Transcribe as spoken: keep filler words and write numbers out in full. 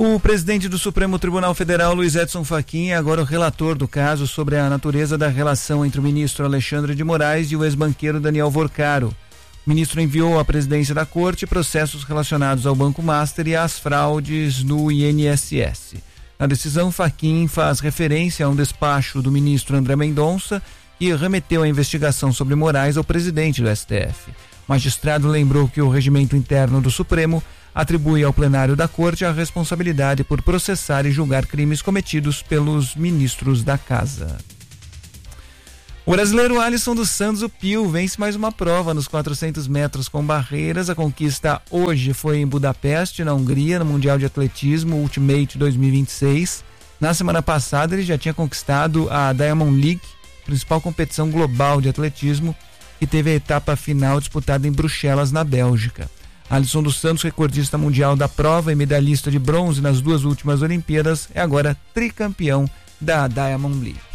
O presidente do Supremo Tribunal Federal, Luiz Edson Fachin, é agora o relator do caso sobre a natureza da relação entre o ministro Alexandre de Moraes e o ex-banqueiro Daniel Vorcaro. O ministro enviou à presidência da corte processos relacionados ao Banco Master e às fraudes no I N S S. Na decisão, Fachin faz referência a um despacho do ministro André Mendonça que remeteu a investigação sobre Moraes ao presidente do S T F. O magistrado lembrou que o regimento interno do Supremo atribui ao plenário da corte a responsabilidade por processar e julgar crimes cometidos pelos ministros da casa. O brasileiro Alisson dos Santos, o Pio, vence mais uma prova nos quatrocentos metros com barreiras. A conquista hoje foi em Budapeste, na Hungria, no Mundial de Atletismo Ultimate dois mil e vinte e seis. Na semana passada ele já tinha conquistado a Diamond League, principal competição global de atletismo, que teve a etapa final disputada em Bruxelas, na Bélgica. Alisson dos Santos, recordista mundial da prova e medalhista de bronze nas duas últimas Olimpíadas, é agora tricampeão da Diamond League.